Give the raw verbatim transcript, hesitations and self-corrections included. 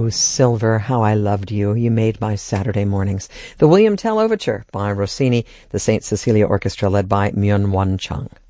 Oh, Silver, how I loved you. You made my Saturday mornings. The William Tell Overture by Rossini, the Saint Cecilia Orchestra led by Myung-Whun Chung.